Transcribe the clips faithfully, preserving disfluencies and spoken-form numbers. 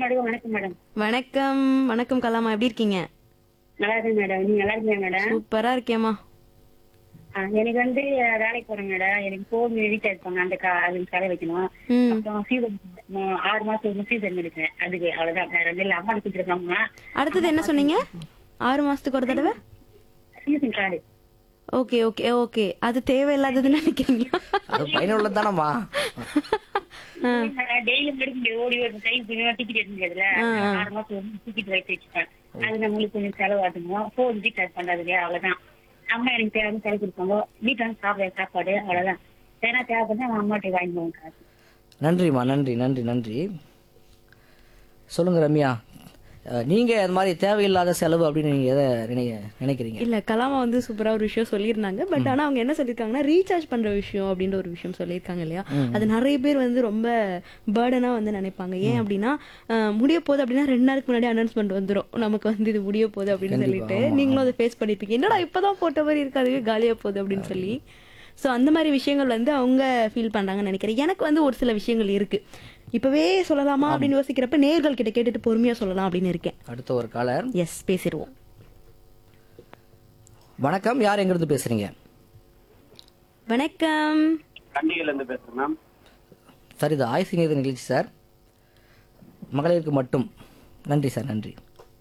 Madam வணக்கம் madam. வணக்கம் வணக்கம் கலாமா, எப்படி இருக்கீங்க? நல்லா இருக்கேன் மேடம். நீங்க நல்லா இருக்கீங்க மேடம்? சூப்பரா இருக்கேம்மா. ஆ, எனக்கு வந்து அஹ், வேலைக்கு போறேன் மேடம். எனக்கு போன் ரீசார்ஜ் பண்ண அந்த கா- அதுக்கு செலவு வைக்கணும். ம் அப்புறம் ஃபீவர் ஆறு மாசம் ஃபீவர் எடுக்கிறேன். அதுக்கு அவ்வளவுதான். வேற ஒன்றும் இல்லை. அம்மா கொடுத்துருக்காங்க. அடுத்தது என்ன சொன்னீங்க? ஆறு மாசத்துக்கு ஒரு தடவை? Season card. Okay okay okay, அது தேவையில்லாததுன்னு நினைக்கிறீங்களா? அது பயனுள்ளது தானம்மா. டெய்லி எடுக்க முடியாது. ஓடி ஒரு கை டிக்கெட் எடுக்க முடியாதுல்ல. ஆறு மாசம் டிக்கெட் வைத்து வச்சுப்பேன். அது நம்மளுக்கு கொஞ்சம் செலவாகணும். போன் ரீசார்ஜ் பண்றதுக்கு அவ்வளவுதான். அம்மா எனக்கு தேவை செலவு கொடுப்பாங்க. வீட்டுல வந்து சாப்பிட சாப்பாடு அவ்வளவுதான். ஏன்னா தேவைப்பட்டு அவன் அம்மாட்ட வாங்கிடுவாங்க காசு. நன்றிம்மா, நன்றி நன்றி நன்றி. சொல்லுங்க ரம்யா, அஹ், நீங்க அது மாதிரி தேவையில்லாத செலவு அப்படின்னு நீங்க எதை நினைக்க நினைக்கிறீங்க? இல்ல, கலாமா வந்து சூப்பரா ஒரு விஷயம் சொல்லியிருந்தாங்க. பட் ஆனா அவங்க என்ன சொல்லியிருக்காங்கன்னா, ரீசார்ஜ் பண்ற விஷயம் அப்படின்ற ஒரு விஷயம் சொல்லியிருக்காங்க இல்லையா? அது நிறைய பேர் வந்து ரொம்ப பேர்டனா வந்து நினைப்பாங்க. ஏன் அப்படின்னா, அஹ், முடிய போகுது அப்படின்னா ரெண்டு நாளுக்கு முன்னாடி அனௌன்ஸ்மெண்ட் வந்துடும், நமக்கு வந்து இது முடிய போகுது அப்படின்னு கண்டிப்பா, சொல்லிட்டு. ஆமா, நீங்களும் அதை ஃபேஸ் பண்ணிருப்பீங்க, என்னடா இப்பதான் போட்ட மாதிரி இருக்கு, அதுவே காலியா போகுது அப்படின்னு சொல்லி. ஸோ அந்த மாதிரி விஷயங்கள் வந்து அவங்க ஃபீல் பண்றாங்கன்னு நினைக்கிறேன். எனக்கு வந்து ஒரு சில விஷயங்கள் இருக்கு, இப்பவே சொல்லலாமா அப்படின்னு யோசிக்கிறப்ப நேர்கள் கிட்ட கேட்டுட்டு பொறுமையா சொல்லலாம் அப்படின்னு இருக்கேன். அடுத்த ஒரு காலர். எஸ், பேசிடுவோம். வணக்கம், யார் எங்கிருந்து பேசுறீங்க? வணக்கம். கண்டிகையில இருந்து பேசுறேன் மேம். சார், இது ஆய் சிநேகித நிகழ்ச்சி சார், மகளிருக்கு மட்டும். நன்றி சார், நன்றி.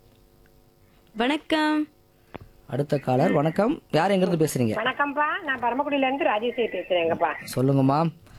வணக்கம். அடுத்த காலர். வணக்கம், யார் எங்கிருந்து பேசுறீங்க? வணக்கம்ப்பா, நான் பரமக்குடியில இருந்து ராஜேஸ்வரி பேசுறேங்கப்பா. சொல்லுங்கம்மா.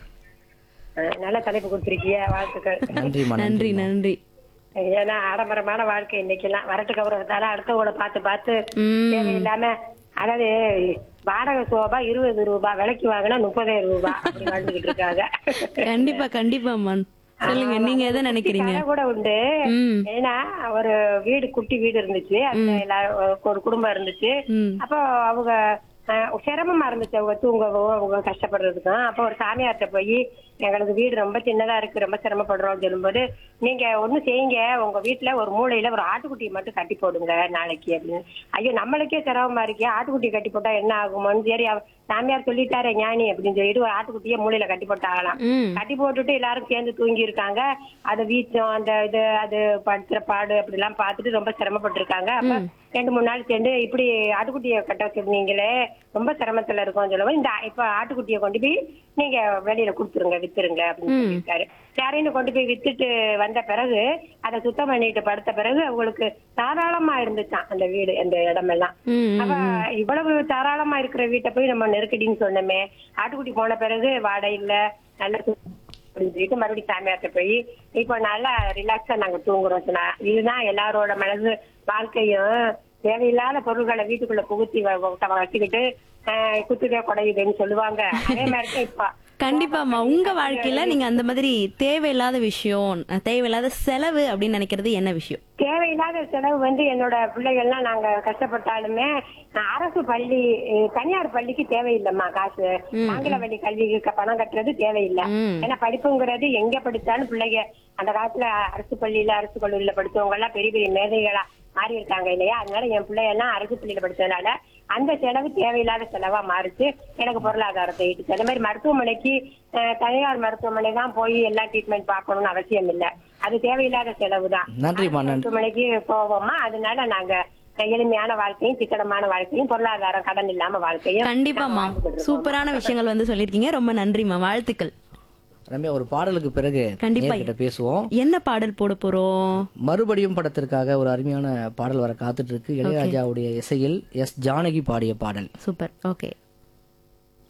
அஹ் நல்ல தலைப்பு கொடுத்துருக்கீங்க, வாழ்த்துக்கள். நன்றிம்மா, நன்றி நன்றி. நன்றி. ஏன்னா ஆடம்பரமான வாழ்க்கை இன்னைக்கெல்லாம் வரட்டு கௌரவத்தால அடுத்தவங்கள பார்த்து பார்த்து ம். தேவையில்லாம, அதாவது வாடகை சோபா இருபது ரூபாய், விலைக்கு வாங்கினா முப்பதாயிரம் ரூபாய் அப்படி வாழ்ந்துகிட்டு இருக்காங்க. கண்டிப்பா கண்டிப்பா மன். சொல்லுங்க, நீங்க எதை நினைக்கிறீங்க? கதை கூட உண்டு. ம். ஏன்னா ஒரு வீடு, குட்டி வீடு இருந்துச்சு, அதுல எல்லாரும் ஒரு குடும்பம் இருந்துச்சு. ம். அப்போ அவங்க அஹ், சிரமமா இருந்துச்சு அவங்க தூங்கவும் அவங்க கஷ்டப்படுறதுக்கும். அப்போ ஒரு சாமியார்ட்ட போய், எங்களுக்கு வீடு ரொம்ப சின்னதா இருக்கு, ரொம்ப சிரமப்படுறோம் சொல்லும்போது, நீங்க ஒண்ணு செய்யுங்க, உங்க வீட்டுல ஒரு மூலையில ஒரு ஆட்டுக்குட்டியை மட்டும் கட்டி போடுங்க நாளைக்கு அப்படின்னு. ஐயோ, நம்மளுக்கே சிரமமா இருக்கே, ஆட்டுக்குட்டியை கட்டி போட்டா என்ன ஆகுமோன்னு சரி அவ- சாமியார் சொல்லிட்டாரு ஞானி அப்படின்னு சொல்லிட்டு ஒரு ஆட்டுக்குட்டியை மூலையில கட்டி போட்டாங்களாம். ம். கட்டி போட்டுட்டு எல்லாரும் சேர்ந்து தூங்கி இருக்காங்க. அது வீச்சம் அந்த இது அது படுத்துற பாடு அப்படி எல்லாம் பார்த்துட்டு ரொம்ப சிரமப்பட்டு இருக்காங்க. அப்ப ரெண்டு மூணு நாள் சேர்ந்து, இப்படி ஆட்டுக்குட்டியை கட்ட வச்சிருந்தீங்களே, ரொம்ப சிரமத்துல இருக்கோம் சொல்லுவோம், இந்த இப்ப ஆட்டுக்குட்டியை கொண்டு போய் நீங்க வெளியில கொடுத்துருங்க, வித்துருங்க அப்படின்னு சொல்லியிருக்காரு. சரின்னு கொண்டு போய் வித்துட்டு வந்த பிறகு, அதை சுத்தம் பண்ணிட்டு படுத்த பிறகு அவங்களுக்கு தாராளமா இருந்துச்சான் அந்த வீடு, அந்த இடமெல்லாம். ம், அப்ப இவ்வளவு தாராளமா இருக்கிற வீட்டை போய் நம்ம நெருக்கடின்னு சொன்னோமே, ஆட்டுக்குட்டி போன பிறகு வாடகை இல்ல, நல்ல சு- அப்படின்னு சொல்லிட்டு மறுபடியும் சாமியார்ட்ட போய் இப்போ நல்லா ரிலாக்ஸா நாங்க தூங்குறோம் சொன்னா. இதுதான் எல்லாரோட மனசு வாழ்க்கையும். தேவையில்லாத பொருள்களை வீட்டுக்குள்ள புகுத்தி வ- வ- வச்சுக்கிட்டு ஆஹ் குத்துதே குடையுதுன்னு சொல்லுவாங்க. அதே மாதிரிதான் இப்ப கண்டிப்பாமா. உங்க வாழ்க்கையில நீங்க அந்த மாதிரி தேவையில்லாத விஷயம், அஹ், தேவையில்லாத செலவு அப்படின்னு நினைக்கிறது என்ன விஷயம்? தேவையில்லாத செலவு வந்து என்னோட பிள்ளைகள்லாம் நாங்க கஷ்டப்பட்டாலுமே, நான் அரசு பள்ளி அஹ், தனியார் பள்ளிக்கு தேவையில்லைம்மா காசு. ஆங்கில வழி கல்விக்கு க- பணம் கட்டுறது தேவையில்லை. ம். ஏன்னா படிப்புங்கிறது எங்க படிச்சாலும் பிள்ளைங்க அந்த காலத்துல அரசு பள்ளியில அரசு கல்லூரியில படிச்சவங்க எல்லாம் பெரிய பெரிய மேதைகளா மாறி இருக்காங்க இல்லையா? அதனால என் பிள்ளையெல்லாம் அரசு பள்ளியில படிச்சதுனால அந்த செலவு தேவையில்லாத செலவா மாறிச்சு. எனக்கு பொருளாதாரத்தை ஈட்டுச்சு. அதே மாதிரி மருத்துவமனைக்கு அஹ், தனியார் மருத்துவமனை தான் போய் எல்லா ட்ரீட்மெண்ட் பார்க்கணும்னு அவசியம் இல்லை. அது தேவையில்லாத செலவு தான். நன்றிம்மா, நன்றி. மருத்துவமனைக்கு போவோமா, அதனால நாங்க எளிமையான வாழ்க்கையும் சிக்கனமான வாழ்க்கையும் பொருளாதாரம் கடன் இல்லாம வாழ்க்கையும் கண்டிப்பாமா. சூப்பரான விஷயங்கள் வந்து சொல்லிருக்கீங்க, ரொம்ப நன்றிமா, வாழ்த்துக்கள். ரம்யா, ஒரு பாடலுக்கு பிறகு கண்டிப்பா. கிட்ட பேசுவோம். என்ன பாடல் போட போறோம்? மறுபடியும் படத்திற்காக ஒரு அருமையான பாடல் வர காத்துட்டு இருக்கு. இளையராஜாவுடைய இசையில் எஸ் ஜானகி பாடிய பாடல். Super, okay.